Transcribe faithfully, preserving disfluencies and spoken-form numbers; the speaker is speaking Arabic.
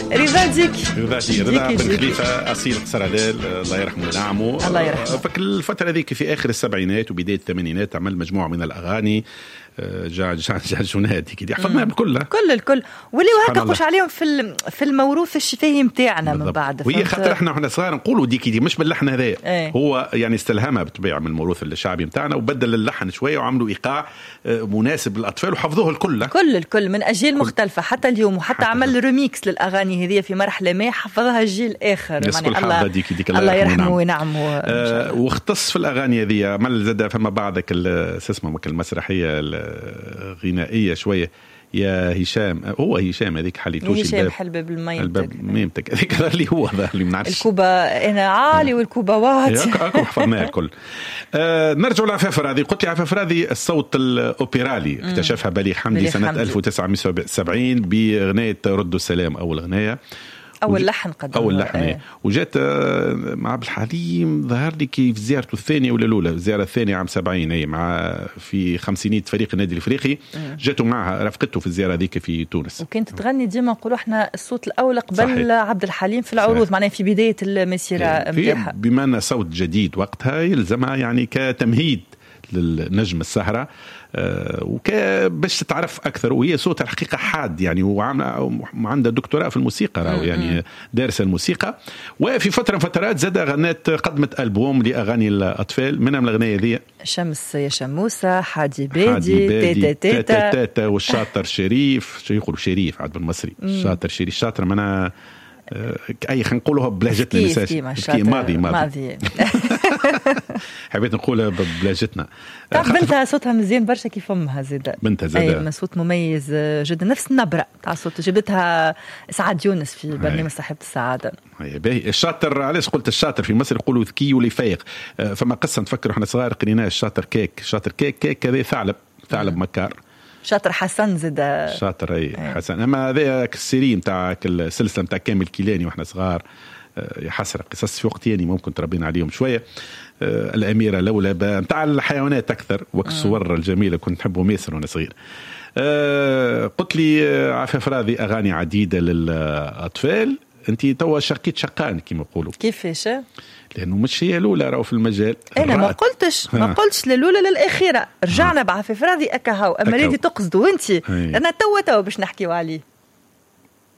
رضا ديك رضا ديك رضا بن خليفة أصيل قصر هلال الله يرحمه وينعمه. الله يرحمه. فك الفترة ذيك في آخر السبعينات وبداية الثمانينات عمل مجموعة من الأغاني جا جا جا جنادي كده حفظناها بكلها كل الكل واللي هكا قوش عليهم في في الموروث الشفاهي متاعنا من بعد. وهي خاطر احنا احنا صغار نقولوا ديكي دي مش باللحن هذا ايه. هو يعني استلهمها بالطبيعه من الموروث الشعبي متاعنا وبدل اللحن شويه وعملوا ايقاع مناسب للاطفال وحفظوه الكل كل الكل من اجيال كل. مختلفه حتى اليوم وحتى حتى عمل ريميكس للاغاني هذه في مرحله ما حفظها الجيل اخر يعني الله ديكي ديك الله يرحمه وينعمه. آه واختص في الاغاني هذه عمل زاد فما بعضك اسمه المسرحيه غنائيه شويه يا هشام هو هشام هذيك حليتوش هشام الباب حلبة بالميت الباب ميمتك هذيك اللي هو ذا اللي منعرفش الكوبا انا عالي والكوبا واطي اكو حفظناها الكل. آه نرجع لعفافر هذه قلت لي عفافر هذه الصوت الاوبرالي اكتشفها بليغ حمدي سنه ألف وتسعمائة وسبعين باغنيه ردوا السلام اول اغنيه أول لحن قدم أول لحن ايه. وجات مع عبد الحليم ظهر لي كيف زيارته الثانية ولا الأولى الزيارة الثانية عام سبعين هي مع في خمسينية فريق النادي الإفريقي جاتوا معها رفقته في الزيارة ذيك في تونس وكنت تغني ديما نقولوا احنا الصوت الأول قبل صحيح. عبد الحليم في العروض معناه في بداية المسيرة ايه. بما أن صوت جديد وقتها يلزمها يعني كتمهيد للنجم السهرة أه وكباش تتعرف أكثر وهي صوتها الحقيقة حاد يعني وعاملة عندها دكتوراه في الموسيقى راهو يعني دارسة الموسيقى. وفي فترة من فترات زاد غنت قدمت ألبوم لأغاني الأطفال منها من الأغنية ذي شمس يا شموسة حادي بادي تيتا تيتا تيتا والشاطر شريف شو يقولوا شريف عاد بالمصري الشاطر شريف الشاطر منا اي خلينا نقولوها بلهجتنا مساج ماضي ماضي حبيت نقولها بلهجتنا. تعرف بنتها صوتها مزيان برشا كيف امها زاده بنتها زاده اي صوت مميز جدا نفس النبره تاع صوت جبتها سعاد يونس في برنامج صاحبة السعاده. باهي الشاطر علاش قلت الشاطر في مصر يقولوا ذكي ولا فايق فما قصه نفكر احنا صغار قريناه الشاطر كيك الشاطر كيك كيك هذا ثعلب ثعلب مكار شاطر حسن زد شاطر اي حسن اما هذا السيري نتاع السلسله نتاع كامل كيلاني واحنا صغار يحسر قصص في وقت ثاني ممكن تربينا عليهم شويه. الاميره لولبه نتاع الحيوانات اكثر وقت الصور الجميله كنت نحبه ميسر وانا صغير. قلت لي عفاف راضي اغاني عديده للاطفال انت توا شقيت شقان كما يقولوا كيفاش لانه مش هي الاولى راهو في المجال انا ما قلتش ما قلتش الاولى للاخيره رجعنا بعفاف راضي اكا هاو اما الذي تقصدوا انت انا توا توا باش نحكيوا عليه